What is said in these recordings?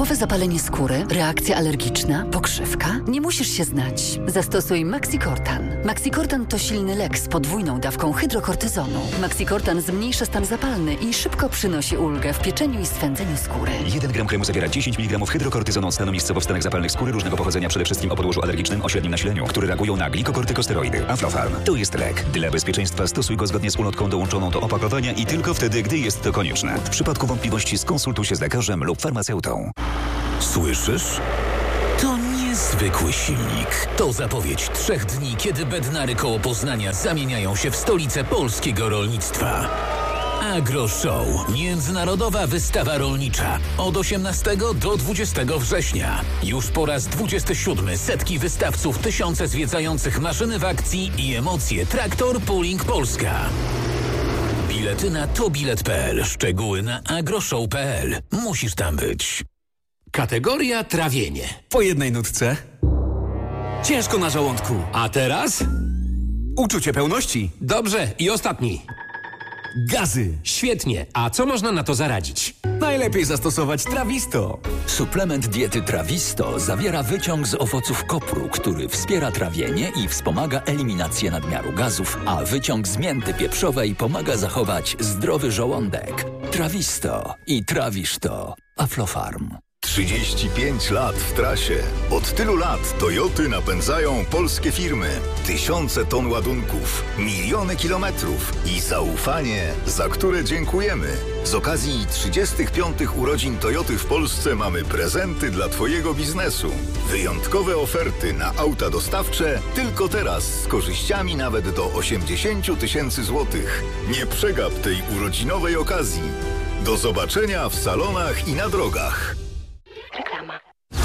Typowe zapalenie skóry, reakcja alergiczna, pokrzywka? Nie musisz się znać. Zastosuj Maxicortan. Maxicortan to silny lek z podwójną dawką hydrokortyzonu. Maxicortan zmniejsza stan zapalny i szybko przynosi ulgę w pieczeniu i swędzeniu skóry. 1 gram kremu zawiera 10 mg hydrokortyzonu od stanu miejscowo w stanach zapalnych skóry różnego pochodzenia, przede wszystkim o podłożu alergicznym o średnim nasileniu, które reagują na glikokortykosteroidy. Aflofarm to jest lek. Dla bezpieczeństwa stosuj go zgodnie z ulotką dołączoną do opakowania i tylko wtedy, gdy jest to konieczne. W przypadku wątpliwości skonsultuj się z lekarzem lub farmaceutą. Słyszysz? To niezwykły silnik. To zapowiedź 3 dni, kiedy Bednary koło Poznania zamieniają się w stolicę polskiego rolnictwa. AgroShow. Międzynarodowa wystawa rolnicza. Od 18 do 20 września. Już po raz 27 setki wystawców, tysiące zwiedzających maszyny w akcji i emocje. Traktor Pooling Polska. Bilety na tobilet.pl. Szczegóły na agroshow.pl. Musisz tam być. Kategoria trawienie. Po jednej nutce. Ciężko na żołądku. A teraz? Uczucie pełności. Dobrze, i ostatni. Gazy. Świetnie. A co można na to zaradzić? Najlepiej zastosować Trawisto. Suplement diety Trawisto zawiera wyciąg z owoców kopru, który wspiera trawienie i wspomaga eliminację nadmiaru gazów, a wyciąg z mięty pieprzowej pomaga zachować zdrowy żołądek. Trawisto i trawisz to. Aflofarm. 35 lat w trasie. Od tylu lat Toyoty napędzają polskie firmy. Tysiące ton ładunków, miliony kilometrów i zaufanie, za które dziękujemy. Z okazji 35 urodzin Toyoty w Polsce mamy prezenty dla Twojego biznesu. Wyjątkowe oferty na auta dostawcze tylko teraz z korzyściami nawet do 80 000 złotych. Nie przegap tej urodzinowej okazji. Do zobaczenia w salonach i na drogach. Reklama.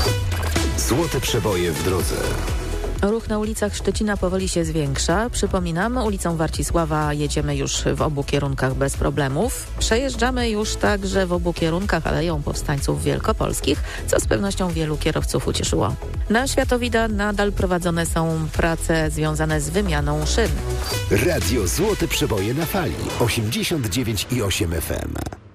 Złote przeboje w drodze. Ruch na ulicach Szczecina powoli się zwiększa. Przypominam, ulicą Warcisława jedziemy już w obu kierunkach bez problemów. Przejeżdżamy już także w obu kierunkach Aleją Powstańców Wielkopolskich, co z pewnością wielu kierowców ucieszyło. Na Światowida nadal prowadzone są prace związane z wymianą szyn. Radio Złote przeboje na fali 89,8 FM.